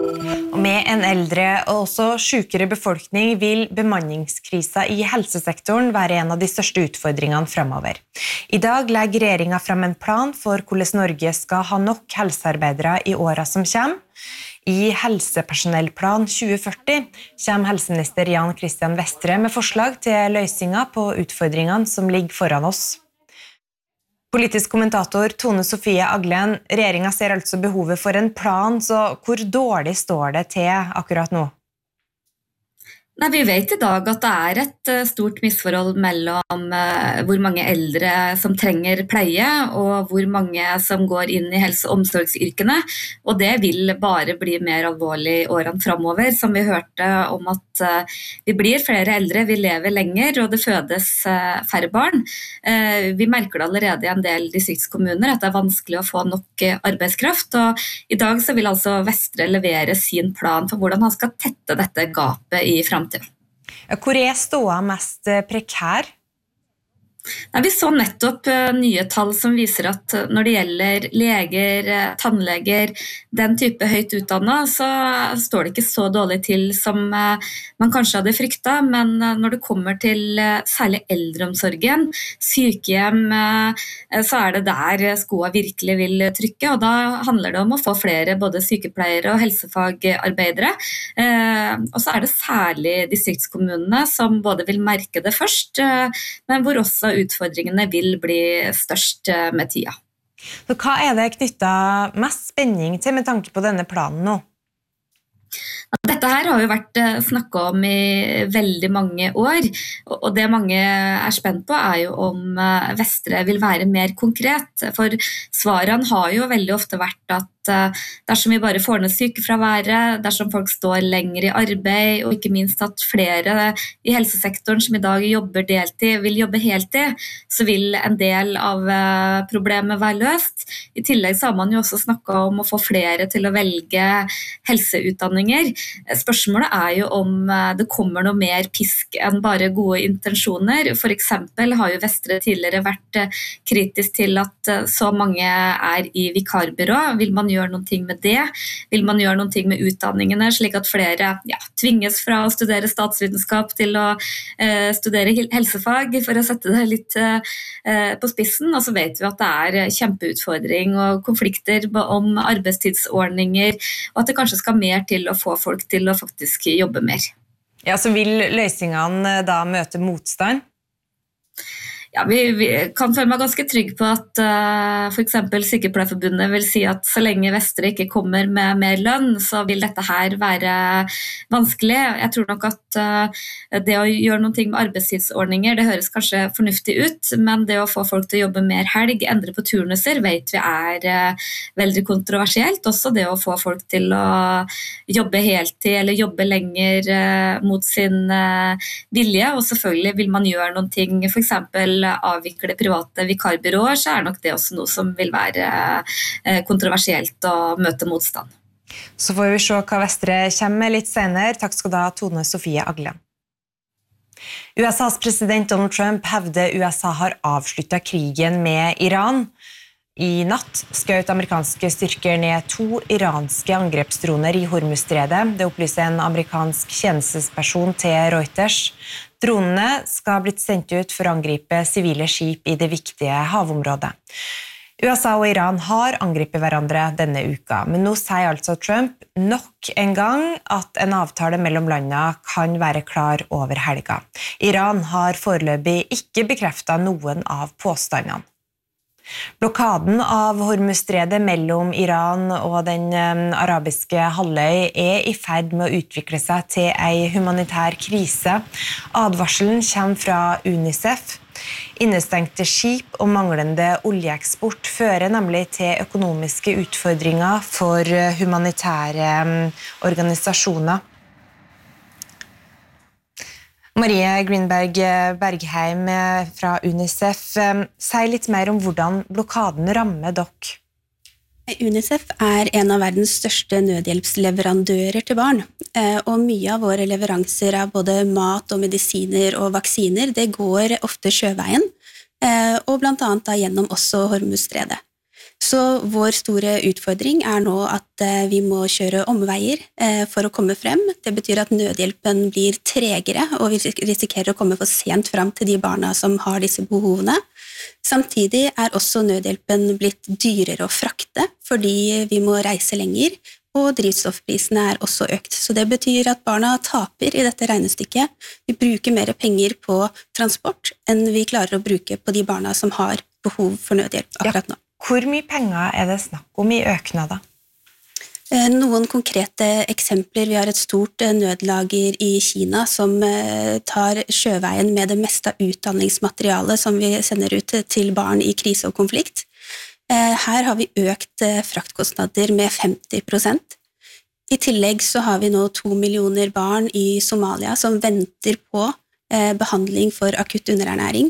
Og med en eldre og også sykere befolkning vil bemanningskrisa i helsesektoren være en av de største utfordringene fremover. I dag legger regjeringen frem en plan for hvordan Norge skal ha nok helsearbeidere i årene som kommer. I Helsepersonellplan 2040 kommer helseminister Jan Christian Vestre med forslag til løsninger på utfordringene som ligger foran oss. Politisk kommentator Tone Sofie Aglen, regjeringen ser altså behovet for en plan, så hvor dårlig står det til akkurat nå? Nei, vi vet I dag at det et stort misforhold mellom hvor mange eldre som trenger pleie og hvor mange som går inn I helse- og omsorgsyrkene, og det vil bare bli mer alvorlig I årene fremover, som vi hørte om at vi blir flere eldre, vi lever lenger og det fødes færre barn. Vi merker det allerede I en del distriktskommuner at det vanskelig å få nok arbeidskraft, og I dag så vil altså Vestre levere sin plan for hvordan han skal tette dette gapet I fremtiden. Hvor ståa mest prekær? Nei, vi så nettopp nye tall som viser at når det gjelder leger, tannleger, den type høyt utdannet, så står det ikke så dårlig til som man kanskje hadde fryktet, men når det kommer til særlig eldreomsorgen, sykehjem, så det der skoa virkelig vil trykke, og da handler det om å få flere både sykepleiere og helsefagarbeidere, og så det særlig distriktskommunene som både vil merke det først, men hvor også utfordringene vil bli størst med tida. Så hva det knyttet mest spenning til med tanke på denne planen nå? Dette her har jo vært snakket om I veldig mange år, og det mange spent på jo om Vestre vil være mer konkret, for svarene har jo veldig ofte vært at dersom vi bare får ned sykefraværet, dersom folk står lenger I arbeid, og ikke minst at flere I helsesektoren som I dag jobber deltid, vil jobbe heltid, så vil en del av problemet være løst. I tillegg så har man jo også snakket om å få flere til å velge helseutdanninger. Spørsmålet jo om det kommer noe mer pisk enn bare gode intensjoner. For eksempel har jo Vestre tidligere vært kritisk til at så mange I vikarbyrå. Vil man gjøre noe med det? Vil man gjøre noe med utdanningene, slik at flere tvinges fra å studere statsvitenskap til å studere helsefag, for å sette det litt på spissen? Og så vet vi at det kjempeutfordring og konflikter om arbeidstidsordninger, og at det kanskje skal mer til å få folk til å faktisk jobbe mer. Ja, så vil løsningene da møte motstand? Ja, vi kan føle meg ganske trygg på at for eksempel Sykepleierforbundet vil si at så lenge Vestre ikke kommer med mer lønn, så vil dette her være vanskelig. Jeg tror nok at det å gjøre noe med arbeidstidsordninger, det høres kanskje fornuftig ut, men det å få folk til å jobbe mer helg, endre på turnuser, vet vi veldig kontroversielt. Også det å få folk til å jobbe heltid eller jobbe lenger mot sin vilje, og selvfølgelig vil man gjøre noe, for eksempel avvikle private vikarbyråer, så nok det også noe som vil være kontroversielt å møte motstand. Så får vi se hva Vestre kommer med litt senere. Takk skal du ha, Tone Sofie Aglen. USAs president Donald Trump hevder USA har avsluttet krigen med Iran. I natt skjøt amerikanske styrker ned 2 iranske angrepsdroner I Hormuzstredet. Det opplyser en amerikansk tjenestesperson til Reuters. Dronene skal ha blitt sendt ut for å angripe sivile skip I det viktige havområdet. USA og Iran har angrepet hverandre denne uka, men nå sier altså Trump nok en gang at en avtale mellom landene kan være klar over helga. Iran har foreløpig ikke bekreftet noen av påstandene. Blokaden av Hormuzstredet mellom Iran og den arabiske halvøy I ferd med å utvikle seg til en humanitær krise. Advarselen kommer fra UNICEF. Innestengte skip og manglende oljeeksport fører nemlig til økonomiske utfordringer for humanitære organisasjoner. Marie Greenberg Bergheim fra UNICEF, si litt mer om hvordan blokaden rammer dere. UNICEF en av verdens største nødhjelpsleverandører til barn, og mye av våre leveranser av både mat og medisiner og vaksiner, det går ofte sjøveien, og blant annet da gjennom også Hormuzstredet. Så vår store utfordring nå at vi må kjøre omveier for å komme frem. Det betyr at nødhjelpen blir tregere, og vi risikerer å komme for sent frem til de barna som har disse behovene. Samtidig også nødhjelpen blitt dyrere å frakte, fordi vi må reise lenger, og drivstoffprisene også økt. Så det betyr at barna taper i dette regnestykket. Vi bruker mer penger på transport enn vi klarer å bruke på de barna som har behov for nødhjelp akkurat nå. Hvor mye penger det snakk om i øknader? Noen konkrete eksempler. Vi har et stort nødlager i Kina som tar sjøveien med det meste av utdanningsmaterialet som vi sender ut til barn i krise og konflikt. Her har vi økt fraktkostnader med 50%. I tillegg så har vi nå 2 millioner barn i Somalia som venter på behandling for akutt underernæring,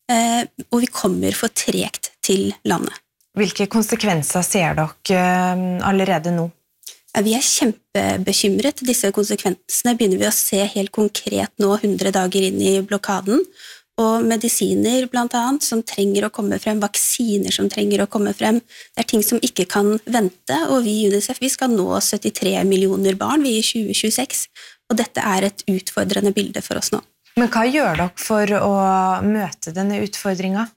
og vi kommer for tregt til landet. Hvilke konsekvenser ser dere allerede nå? Vi kjempebekymret. Disse konsekvensene begynner vi å se helt konkret nå 100 dager inn i blokaden, og medisiner blant annet som trenger å komme frem, vaksiner som trenger å komme frem. Det ting som ikke kan vente, og vi i UNICEF vi skal nå 73 millioner barn vi i 2026, og dette et utfordrende bilde for oss nå. Men hva gjør dere for å møte denne utfordringen?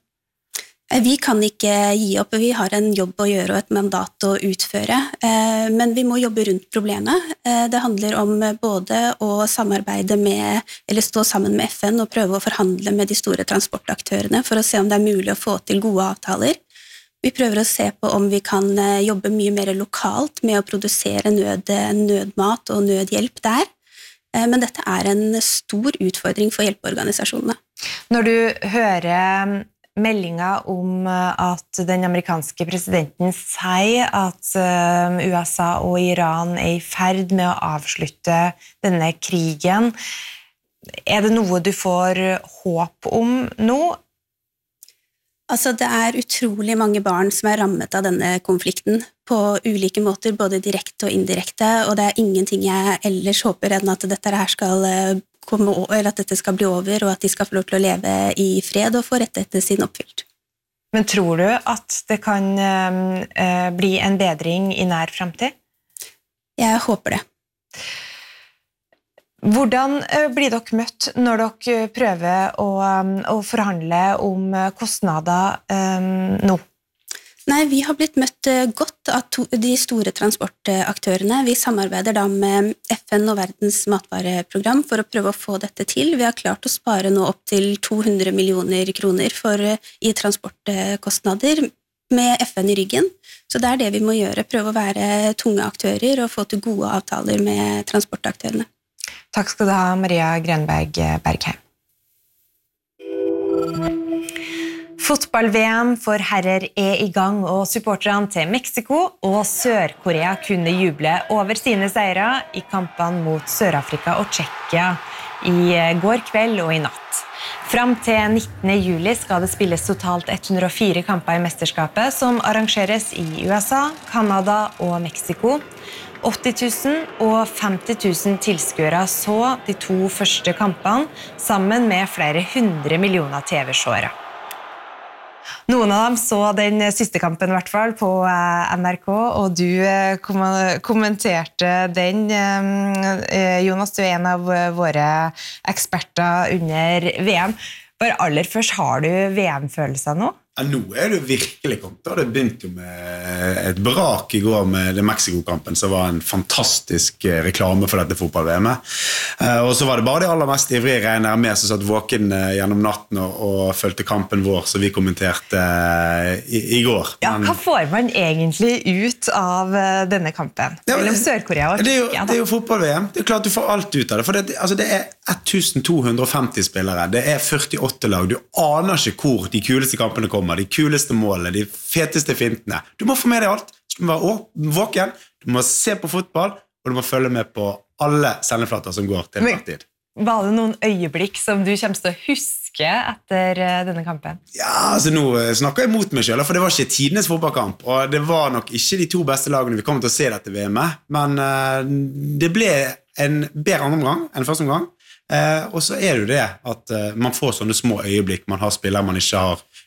Vi kan ikke gi opp, vi har en jobb å gjøre og et mandat å utføre, men vi må jobbe rundt problemet. Det handler om både å samarbeide med, eller stå sammen med FN og prøve å forhandle med de store transportaktørene for å se om det mulig å få til gode avtaler. Vi prøver å se på om vi kan jobbe mye mer lokalt med å produsere nødmat og nødhjelp der, men dette en stor utfordring for hjelpeorganisasjonene. Når du hører meldinga om at den amerikanske presidenten sier at USA og Iran i ferd med å avslutte denne krigen, det noe du får håp om nå? Altså, det utrolig mange barn som rammet av denne konflikten på ulike måter, både direkte og indirekte, og det ingenting jeg ellers håper enn at dette her skal komme, eller at dette skal bli over, og at de skal få lov til å leve i fred og få rettighetene sine oppfylt. Men tror du at det kan bli en bedring i nær fremtid? Jeg håper det. Hvordan blir dere møtt når dere prøver å forhandle om kostnader nå? Nei, vi har blitt møtt godt av de store transportaktørene. Vi samarbeider da med FN og Verdens matvareprogram for å prøve å få dette til. Vi har klart å spare nå opp til 200 millioner kroner i transportkostnader med FN i ryggen. Så det det vi må gjøre, prøve å være tunge aktører og få til gode avtaler med transportaktørene. Takk skal du ha, Maria Grenberg Bergheim. Fotball-VM for herrer i gang, og supporterne til Mexico og Sør-Korea kunne juble over sine seire i kampene mot Sør-Afrika og Tsjekkia i går kveld og i natt. Fram til 19. juli skal det spilles totalt 104 kamper i mesterskapet, som arrangeres i USA, Kanada og Mexico. 80 000 og 50 000 tilskuere så de 2 første kampene, sammen med flere 100 millioner TV-seere. Noen av dem så den siste kampen I hvert fall på NRK, og du kommenterte den. Jonas, du en av våre eksperter under VM. Bare aller først, har du VM-følelser nå? Ja, nå det virkelig kommet. Det begynte jo med et brak I går med det Mexico-kampen, som var en fantastisk reklame for dette fotball-VM-et. Og så var det bare de aller mest ivrige regner med som satt våken gjennom natten og følte kampen vår, som vi kommenterte I går. Ja, hva får man egentlig ut av denne kampen? Mellom Sør-Korea og Tsjekkia? Det jo fotball-VM. Det klart du får alt ut av det. For det 1250 spillere. Det 48 lag. Du aner ikke hvor de kuleste kampene kommer. De kuleste målene, de feteste fintene. Du må få med deg alt. Du må være våken, du må se på fotball, og du må følge med på alle sendeflater som går til hver tid. Var det noen øyeblikk som du kommer til å huske etter denne kampen? Ja, altså nå snakker jeg mot meg selv, for det var ikke tidenes fotballkamp, og det var nok ikke de 2 beste lagene vi kommer til å se dette VM-et, men det ble en bedre andre omgang enn første omgang. Og så det jo det at man får sånne små øyeblikk, man har spillere man ikke har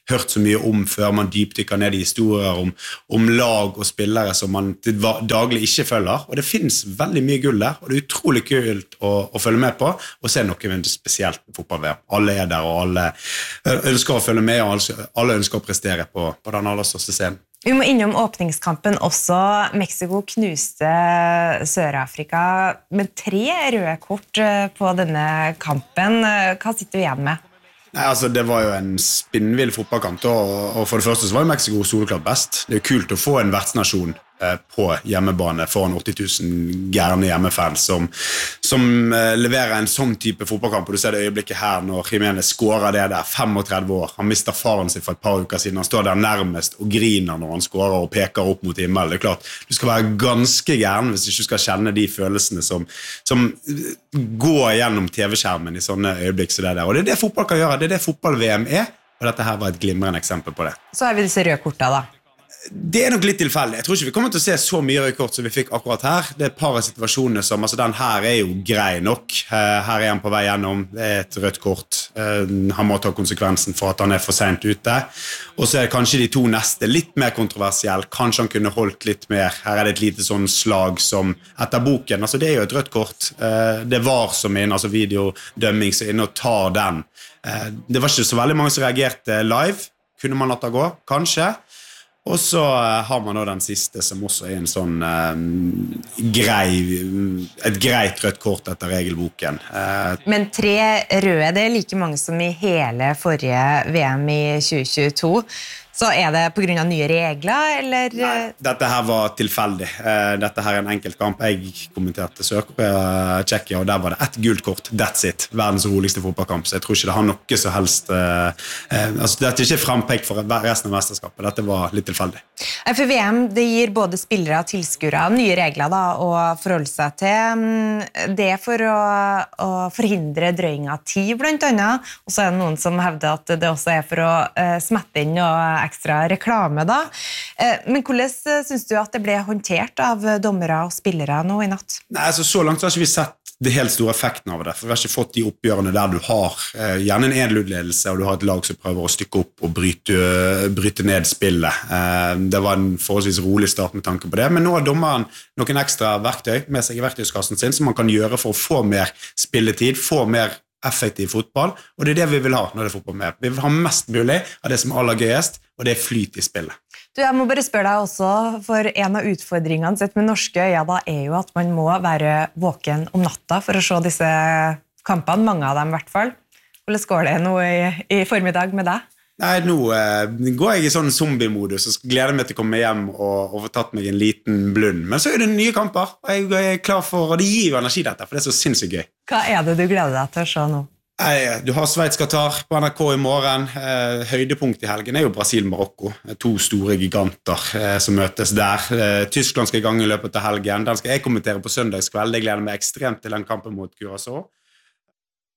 hørt så mye om før, man dypdykker ned i historier om lag og spillere som man daglig ikke følger, og det finnes veldig mye gull der, og det utrolig kult å følge med på, og se noe spesielt med fotball-VM. Alle der, og alle ønsker å følge med, og alle ønsker å prestere på den aller største scenen. Vi må innom åpningskampen også. Mexico knuste Sør-Afrika med 3 røde kort på denne kampen. Hva sitter vi igjen med? Nei, altså det var jo en spinnvill fotballkamp, og for det første så var jo Mexico soleklart best. Det er jo kult å få en vertsnasjon på hjemmebane foran 80 000 gærne hjemmefans som leverer en sånn type fotballkamp, og du ser det øyeblikket her når Jimenez skårer det der, 35 år, han mister faren sin for et par uker siden, han står der nærmest og griner når han skårer og peker opp mot himmelen. Det er klart, du skal være ganske gæren hvis du ikke skal kjenne de følelsene som går gjennom TV-skjermen i sånne øyeblikk som det der, og det er det fotball kan gjøre, det er det fotball-VM er, og dette her var et glimrende eksempel på det. Så har vi disse røde kortene da. Det er nok litt tilfeldig. Jeg tror ikke vi kommer til å se så mye rødkort som vi fikk akkurat her. Det er et par av situasjonene som, altså den her er jo grei nok. Her er han på vei gjennom. Det er et rødt kort. Han må ta konsekvensen for at han er for sent ute. Og så er kanskje de 2 neste litt mer kontroversiell. Kanskje han kunne holdt litt mer. Her er det et lite sånn slag som etter boken. Altså det er jo et rødt kort. Det var som inn, altså videodømming, så inne og tar den. Det var ikke så veldig mange som reagerte live. Kunne man latt det gå? Kanskje. Og så har man nå den siste som også er en sånn et greit rødt kort etter regelboken. Men 3 røde, det er like mange som i hele forrige VM i 2022. Så er det på grunn av nye regler, eller? Nei, dette her var tilfeldig. Dette her er en enkelt kamp. Jeg kommenterte Sør-Korea, Tsjekkia, og der var det 1 gult kort. That's it. Verdens roligste fotballkamp. Så jeg tror ikke det har noe så helst... altså, dette er ikke frempekt for resten av mesterskapet. Dette var litt tilfeldig. For VM, det gir både spillere og tilskuere nye regler da, å forholde seg til. Det er for å forhindre drøying av tid, blant annet. Og så er det noen som hevder at det også er for å smette inn og ekstra reklame da. Men hvordan synes du at det ble håndtert av dommere og spillere nå i natt? Nei, altså så langt har ikke vi sett det helt store effekten av det, for vi har ikke fått de oppgjørene der du har gjerne en enludledelse, og du har et lag som prøver å stykke opp og bryte ned spillet. Det var en forholdsvis rolig start med tanke på det, men nå har dommeren noen ekstra verktøy med seg i verktøyskassen sin, som man kan gjøre for å få mer spilletid, få mer effektiv fotball, og det er det vi vil ha når det er fotball med. Vi vil ha mest mulig av det som er aller gøyest, og det er flyt i spillet. Du, jeg må bare spørre deg også, for en av utfordringene sett med norske øyne da, er jo at man må være våken om natta for å se disse kampene, mange av dem i hvert fall. Hvordan går det nå i formiddag med deg? Nei, nå går jeg i sånn zombie-modus og gleder meg til å komme hjem og få tatt meg en liten blund. Men så er det nye kamper, og jeg er klar for, og det gir jo energi dette, for det er så sinnssykt gøy. Hva er det du gleder deg til å se nå? Nei, du har Sveits-Qatar på NRK i morgen. Høydepunkt i helgen er jo Brasil-Marokko. 2 store giganter som møtes der. Tyskland skal i gang i løpet av helgen. Den skal jeg kommentere på søndagskveld. Jeg gleder meg ekstremt til den kampen mot Curaçao.